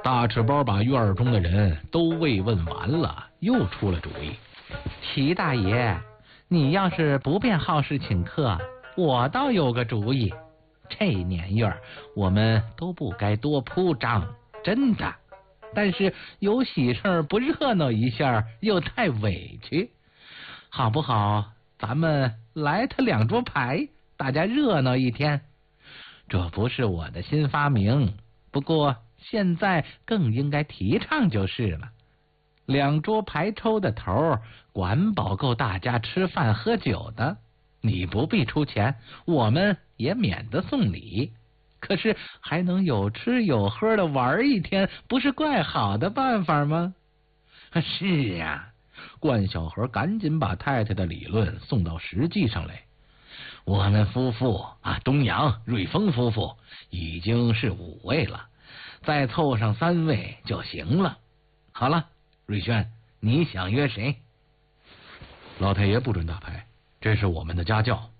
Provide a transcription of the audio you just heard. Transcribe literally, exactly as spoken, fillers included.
大赤包把院中的人都慰问完了，又出了主意。 齐大爷，你要是不便好事请客，我倒有个主意。这年月我们都不该多铺张，真的。但是有喜事不热闹一下又太委屈，好不好？咱们来他两桌牌，大家热闹一天。这不是我的新发明，不过现在更应该提倡就是了。两桌牌抽的头，管饱够大家吃饭喝酒的。你不必出钱，我们也免得送礼，可是还能有吃有喝的玩一天，不是怪好的办法吗？ 是呀，冠小河赶紧把太太的理论送到实际上来。我们夫妇啊，东阳、瑞丰夫妇已经是五位了，再凑上三位就行了。好了，瑞轩，你想约谁？老太爷不准打牌，这是我们的家教。